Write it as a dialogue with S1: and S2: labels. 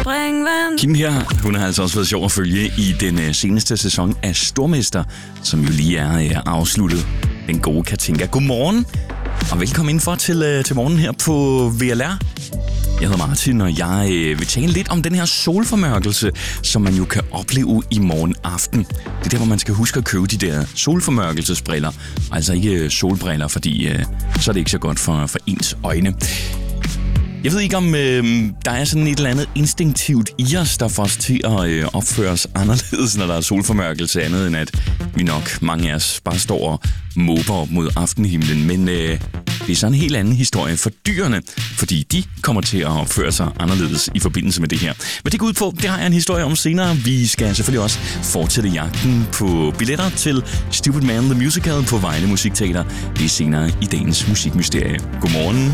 S1: springvand.
S2: Kim her, hun har altså også været sjov at følge i den seneste sæson af Stormester, som jo lige er afsluttet. Den gode Katinka. Godmorgen, og velkommen indenfor til morgen her på VLR. Jeg hedder Martin, og jeg vil tale lidt om den her solformørkelse, som man jo kan opleve i morgen aften. Det er der, hvor man skal huske at købe de der solformørkelsesbriller, altså ikke solbriller, fordi så er det ikke så godt for ens øjne. Jeg ved ikke, om der er sådan et eller andet instinktivt i os, der får os til at opføre os anderledes, når der er solformørkelse, andet end at vi nok, mange af os, bare står og måber op mod aftenhimlen. Men det er sådan en helt anden historie for dyrene, fordi de kommer til at opføre sig anderledes i forbindelse med det her. Men det går ud på, det har jeg en historie om senere. Vi skal selvfølgelig også fortsætte jagten på billetter til Stupid Man The Musical på Vejle Musikteater. Det er senere i dagens musikmysterie. Godmorgen.